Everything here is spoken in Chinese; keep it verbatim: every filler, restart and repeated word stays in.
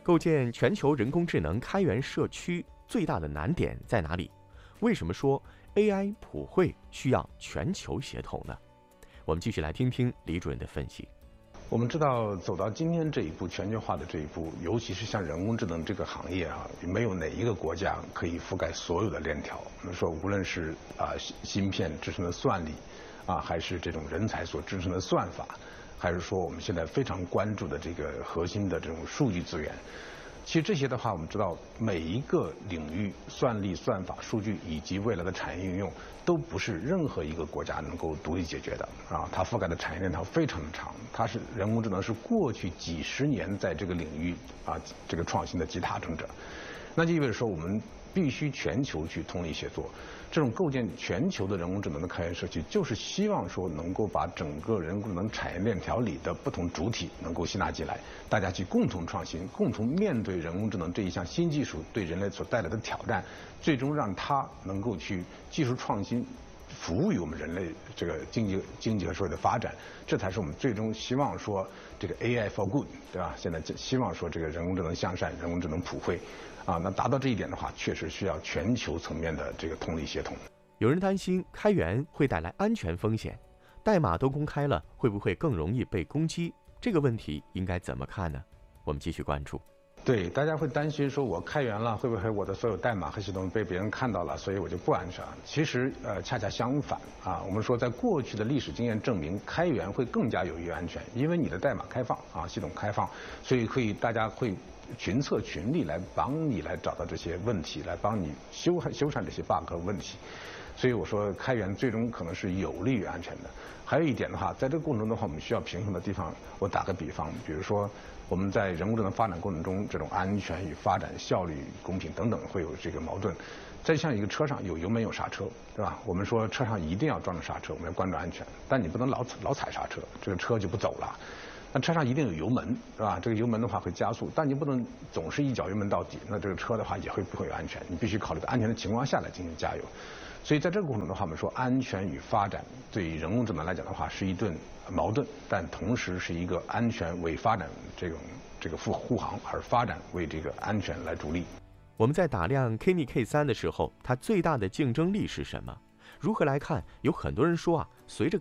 构建全球人工智能开源社区最大的难点在哪里？为什么说 A I 普惠需要全球协同呢？我们继续来听听李主任的分析。 我们知道，走到今天这一步，全球化的这一步，尤其是像人工智能这个行业啊，没有哪一个国家可以覆盖所有的链条。我们说，无论是啊芯片支撑的算力，啊还是这种人才所支撑的算法，还是说我们现在非常关注的这个核心的这种数据资源。其实这些的话，我们知道每一个领域，算力、算法、数据以及未来的产业应用，都不是任何一个国家能够独立解决的啊！它覆盖的产业链条非常的长，它是人工智能是过去几十年在这个领域啊这个创新的集大成者，那就意味着说我们必须全球去通力协作。这种构建全球的人工智能的开源社区，就是希望说能够把整个人工智能产业链条里的不同主体能够吸纳进来，大家去共同创新，共同面对人工智能这一项新技术对人类所带来的挑战，最终让它能够去技术创新，服务于我们人类这个经济、经济和社会的发展，这才是我们最终希望说这个 A I for good， 对吧？现在希望说这个人工智能向善，人工智能普惠。啊，那达到这一点的话，确实需要全球层面的这个通力协同。 有人担心开源会带来安全风险，代码都公开了，会不会更容易被攻击？这个问题应该怎么看呢？我们继续关注。 对，大家会担心说，我开源了，会不会我的所有代码和系统被别人看到了，所以我就不安全？其实，呃，恰恰相反啊。我们说，在过去的历史经验证明，开源会更加有益于安全，因为你的代码开放啊，系统开放，所以可以大家会群策群力来帮你来找到这些问题，来帮你修修缮这些 bug 和问题。所以我说，开源最终可能是有利于安全的。还有一点的话，在这个过程中的话，我们需要平衡的地方，我打个比方，比如说我们在人工智能发展过程中，这种安全与发展效率、公平等等会有这个矛盾。再像一个车上有油门有刹车，对吧？我们说车上一定要装着刹车，我们要关注安全，但你不能老老踩刹车，这个车就不走了。那车上一定有油门，是吧？这个油门的话会加速，但你不能总是一脚油门到底，那这个车的话也会不会有安全？你必须考虑到安全的情况下来进行加油。所以在这个过程的话，我们说安全与发展对于人工智能来讲的话是一顿矛盾，但同时是一个安全为发展这种这个护护航，而发展为这个安全来助力。 我们在打量 K N I K 三的时候，它最大的竞争力是什么？如何来看？有很多人说啊，随着